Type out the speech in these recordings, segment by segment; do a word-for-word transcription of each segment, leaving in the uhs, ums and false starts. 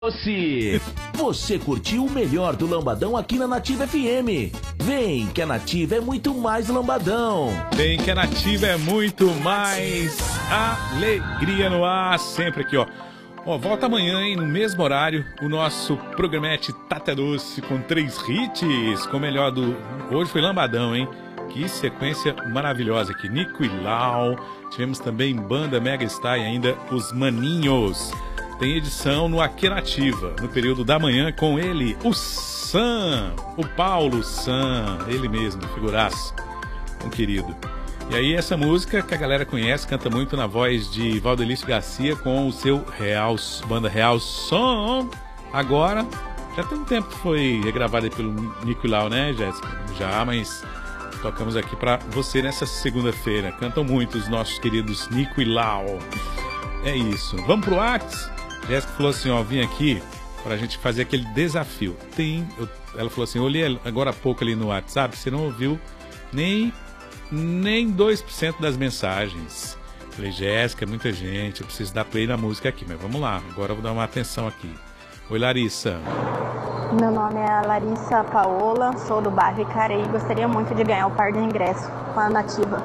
Se você curtiu o melhor do Lambadão aqui na Nativa F M, vem que a Nativa é muito mais Lambadão. Vem que a Nativa é muito mais alegria no ar, sempre aqui, ó. Ó, volta amanhã, hein, no mesmo horário, o nosso programete Tata Doce com três hits, com o melhor do... Hoje foi Lambadão, hein? Que sequência maravilhosa aqui. Nico e Lau, tivemos também Banda Mega Star e ainda os Maninhos. Tem edição no Aqui Nativa, no período da manhã, com ele, o Sam, o Paulo Sam, ele mesmo, figuraço, um querido. E aí essa música que a galera conhece, canta muito na voz de Valdelício Garcia com o seu Real, banda Real Som. Agora, já tem um tempo que foi regravada pelo Nico e Lau, né, Jéssica? Já, mas tocamos aqui pra você nessa segunda-feira. Cantam muito os nossos queridos Nico e Lau. É isso. Vamos pro WhatsApp? Jéssica falou assim, ó, vim aqui pra gente fazer aquele desafio. Tem, eu, ela falou assim, eu olhei agora há pouco ali no WhatsApp, você não ouviu nem, nem dois por cento das mensagens. Falei, Jéssica, é muita gente, eu preciso dar play na música aqui, mas vamos lá, agora eu vou dar uma atenção aqui. Oi, Larissa. Meu nome é Larissa Paola, sou do bairro Icareí e gostaria muito de ganhar o par de ingresso com a Nativa.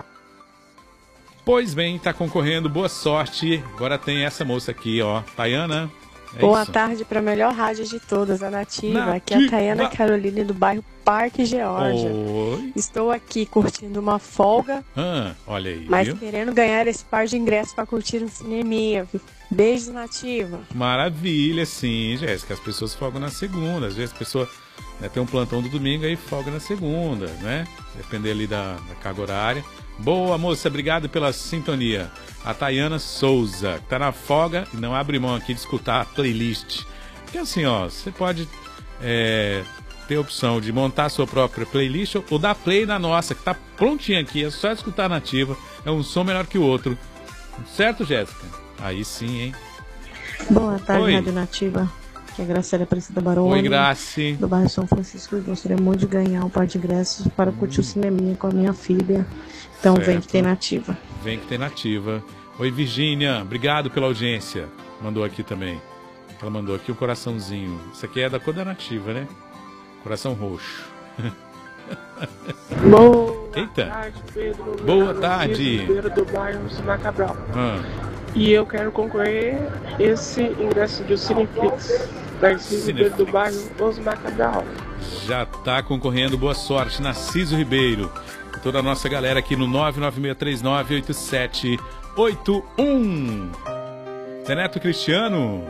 Pois bem, tá concorrendo, boa sorte. Agora tem essa moça aqui, ó, Tayana. É Boa isso? tarde para a melhor rádio de todas, a Nativa. Nativa. Aqui é a Tayana Caroline do bairro Parque Geórgia. Oi. Estou aqui curtindo uma folga, Ah, olha aí, mas viu? querendo ganhar esse par de ingressos para curtir um cineminha. Viu? Beijos, Nativa. Maravilha, sim, Jéssica. As pessoas folgam na segunda. Às vezes a pessoa, né, tem um plantão do domingo aí folga na segunda, né? Depender ali da, da carga horária. Boa, moça, obrigado pela sintonia. A Tayana Souza, que tá na folga e não abre mão aqui de escutar a playlist. Porque assim, ó, você pode é, ter a opção de montar a sua própria playlist ou dar play na nossa, que tá prontinha aqui, é só escutar a Nativa. É um som melhor que o outro. Certo, Jéssica? Aí sim, hein? Boa tarde, Oi. Rádio Nativa. Aqui é a Graciela Aparecida Baroni. Oi, Graci. Do bairro São Francisco. Eu gostaria muito de ganhar um par de ingressos para curtir o cineminha com a minha filha. Então Certo. vem que tem Nativa. Vem que tem Nativa. Oi, Virgínia, obrigado pela audiência. Mandou aqui também. Ela mandou aqui um coraçãozinho. Isso aqui é da cor da Nativa, né? Coração roxo. Boa Eita. tarde, Pedro. Boa tarde. Ribeiro do bairro Sina Cabral. Ah, E eu quero concorrer esse ingresso do Cineflix. Narciso Ribeiro do bairro Osmar Cabral. já tá concorrendo. Boa sorte, Narciso Ribeiro. E toda a nossa galera aqui no nove nove seis três nove oito sete oito um. Zé Neto Cristiano.